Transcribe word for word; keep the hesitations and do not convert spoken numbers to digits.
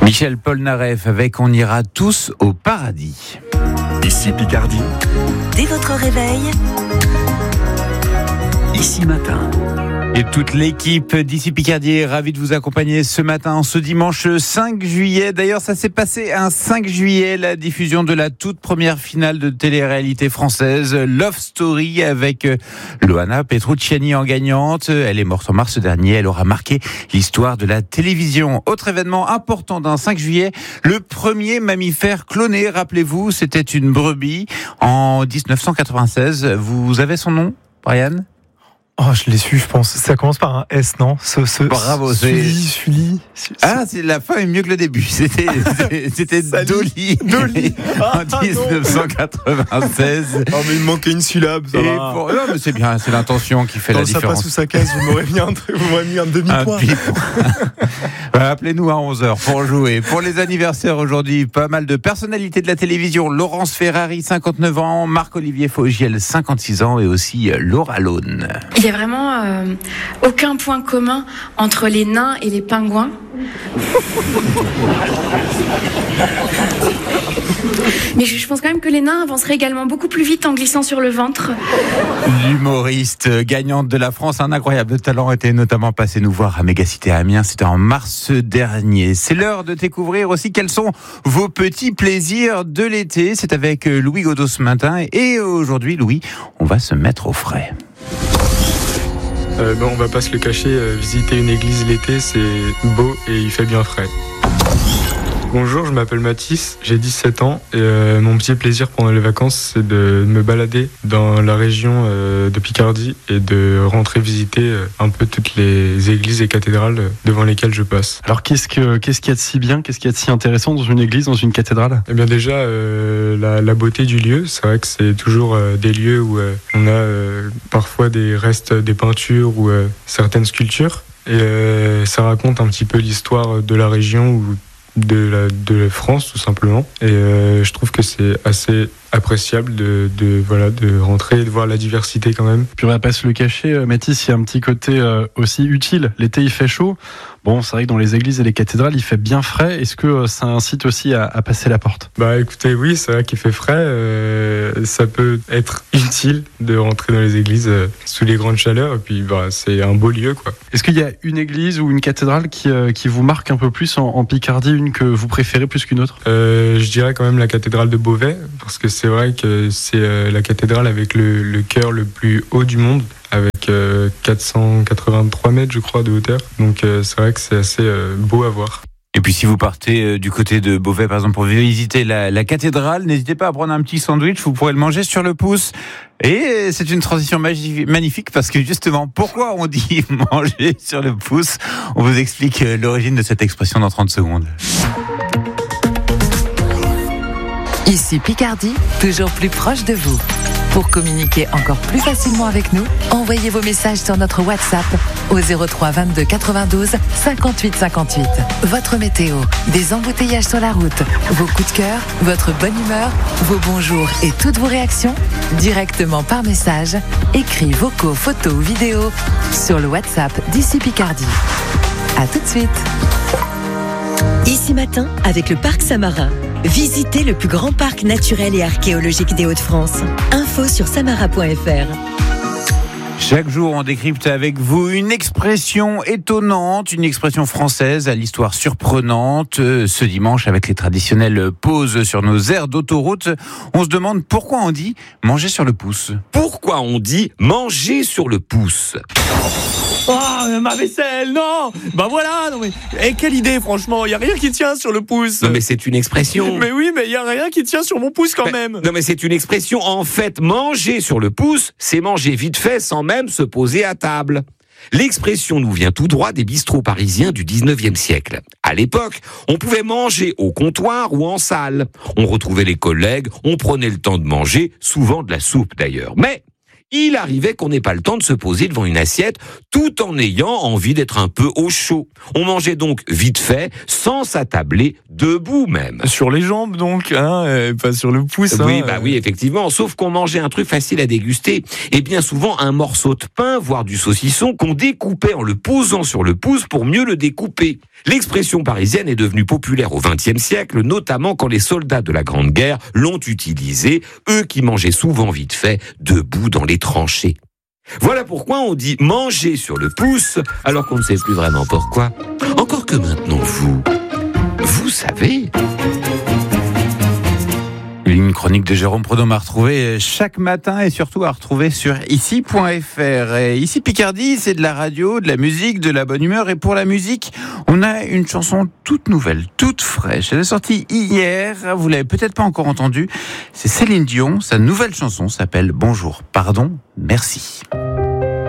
Michel Polnareff avec On ira tous au paradis. Ici Picardie. Dès votre réveil, Ici Matin. Et toute l'équipe d'Ici Picardie est ravie de vous accompagner ce matin, en ce dimanche cinq juillet. D'ailleurs, ça s'est passé un cinq juillet, la diffusion de la toute première finale de télé-réalité française, Love Story, avec Loana Petrucciani en gagnante. Elle est morte en mars dernier. Elle aura marqué l'histoire de la télévision. Autre événement important d'un cinq juillet, le premier mammifère cloné. Rappelez-vous, c'était une brebis en dix-neuf cent quatre-vingt-seize. Vous avez son nom, Brian ? Oh, je l'ai su, je pense. Ça commence par un S, non ce, ce, Bravo, Sully, Sully. Ah, c'est la fin est mieux que le début. C'était, c'était Dolly. Dolly. En dix-neuf cent quatre-vingt-seize. Oh, mais il me manquait une syllabe, ça Et va. pour... Non, mais c'est bien, c'est l'intention qui fait Quand la ça différence. passe sous sa case, vous m'aurez mis un, vous m'aurez mis un demi-point. Voilà, appelez-nous à onze heures pour jouer. Pour les anniversaires aujourd'hui, pas mal de personnalités de la télévision. Laurence Ferrari, cinquante-neuf ans. Marc-Olivier Fogiel, cinquante-six ans. Et aussi Laura Lone. Il n'y a vraiment euh, aucun point commun entre les nains et les pingouins. Mais je pense quand même que les nains avanceraient également beaucoup plus vite en glissant sur le ventre. L'humoriste gagnante de la France, un incroyable talent, était notamment passé nous voir à Mégacité à Amiens. C'était en mars dernier. C'est l'heure de découvrir aussi quels sont vos petits plaisirs de l'été. C'est avec Louis Godot ce matin. Et aujourd'hui, Louis, on va se mettre au frais. Euh, ben, on va pas se le cacher, euh, visiter une église l'été, c'est beau et il fait bien frais. Bonjour, je m'appelle Mathis, j'ai dix-sept ans et euh, mon petit plaisir pendant les vacances, c'est de me balader dans la région euh, de Picardie et de rentrer visiter euh, un peu toutes les églises et cathédrales euh, devant lesquelles je passe. Alors qu'est-ce que qu'est-ce qu'il y a de si bien, qu'est-ce qu'il y a de si intéressant dans une église, dans une cathédrale ? Eh bien déjà, euh, la, la beauté du lieu, c'est vrai que c'est toujours euh, des lieux où euh, on a euh, parfois des restes des peintures ou euh, certaines sculptures et euh, ça raconte un petit peu l'histoire de la région ou de la, de la France tout simplement et euh, je trouve que c'est assez appréciable de, de, voilà, de rentrer et de voir la diversité quand même. Puis on va pas se le cacher, Mathis, il y a un petit côté euh, aussi utile. L'été il fait chaud, bon c'est vrai que dans les églises et les cathédrales il fait bien frais, est-ce que euh, ça incite aussi à, à passer la porte ? Bah écoutez, oui c'est vrai qu'il fait frais, euh, ça peut être utile de rentrer dans les églises euh, sous les grandes chaleurs et puis bah, c'est un beau lieu quoi. Est-ce qu'il y a une église ou une cathédrale qui, euh, qui vous marque un peu plus en, en Picardie, une que vous préférez plus qu'une autre ? euh, Je dirais quand même la cathédrale de Beauvais parce que c'est vrai que c'est euh, la cathédrale avec le, le chœur le plus haut du monde, avec euh, quatre cent quatre-vingt-trois mètres, je crois, de hauteur. Donc euh, c'est vrai que c'est assez euh, beau à voir. Et puis si vous partez euh, du côté de Beauvais, par exemple, pour visiter la, la cathédrale, n'hésitez pas à prendre un petit sandwich, vous pourrez le manger sur le pouce. Et c'est une transition magi- magnifique parce que justement, pourquoi on dit manger sur le pouce ? On vous explique euh, l'origine de cette expression dans trente secondes. ici Picardie, toujours plus proche de vous. Pour communiquer encore plus facilement avec nous, envoyez vos messages sur notre WhatsApp au zéro trois vingt-deux quatre-vingt-douze cinquante-huit cinquante-huit. Votre météo, des embouteillages sur la route, vos coups de cœur, votre bonne humeur, vos bonjours et toutes vos réactions directement par message, écrits, vocaux, photos ou vidéos sur le WhatsApp d'Ici Picardie. À tout de suite. Ici Matin avec le Parc Samarin. Visitez le plus grand parc naturel et archéologique des Hauts-de-France. Info sur samara point f r. Chaque jour, on décrypte avec vous une expression étonnante, une expression française à l'histoire surprenante. Ce dimanche, avec les traditionnelles pauses sur nos aires d'autoroute, on se demande pourquoi on dit manger sur le pouce. Pourquoi on dit manger sur le pouce ? Oh, ma vaisselle, non. Bah voilà, non mais... Eh, quelle idée, franchement, il y a rien qui tient sur le pouce. Non mais c'est une expression. Mais oui, mais il y a rien qui tient sur mon pouce quand mais, même. Non mais c'est une expression. En fait, manger sur le pouce, c'est manger vite fait sans même se poser à table. L'expression nous vient tout droit des bistrots parisiens du dix-neuvième siècle. À l'époque, on pouvait manger au comptoir ou en salle. On retrouvait les collègues, on prenait le temps de manger, souvent de la soupe d'ailleurs. Mais il arrivait qu'on n'ait pas le temps de se poser devant une assiette tout en ayant envie d'être un peu au chaud. On mangeait donc vite fait, sans s'attabler, debout même. Sur les jambes donc, hein, euh, pas sur le pouce. Oui, hein, bah euh. oui, effectivement. Sauf qu'on mangeait un truc facile à déguster. Et bien souvent un morceau de pain, voire du saucisson, qu'on découpait en le posant sur le pouce pour mieux le découper. L'expression parisienne est devenue populaire au vingtième siècle, notamment quand les soldats de la Grande Guerre l'ont utilisée, eux qui mangeaient souvent vite fait, debout dans les tranchées. Voilà pourquoi on dit manger sur le pouce, alors qu'on ne sait plus vraiment pourquoi. Encore que maintenant, vous, vous savez... Une chronique de Jérôme Prudhomme à retrouver chaque matin et surtout à retrouver sur ici point f r. Et ici Picardie, c'est de la radio, de la musique, de la bonne humeur. Et pour la musique, on a une chanson toute nouvelle, toute fraîche. Elle est sortie hier, vous l'avez peut-être pas encore entendue. C'est Céline Dion, sa nouvelle chanson s'appelle Bonjour, pardon, merci.